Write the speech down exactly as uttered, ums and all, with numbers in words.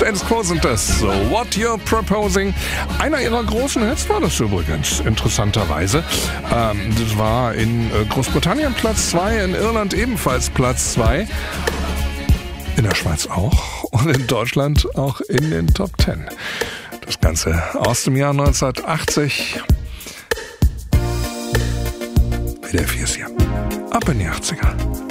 Status Quo sind das. So, What You're Proposing. Einer ihrer großen Hits war das übrigens, interessanterweise. Ähm, das war in Großbritannien Platz zwei, in Irland ebenfalls Platz zwei. In der Schweiz auch und in Deutschland auch in den Top Ten. Das Ganze aus dem Jahr neunzehnhundertachtzig. W D R vier ist hier. Ab in die achtziger.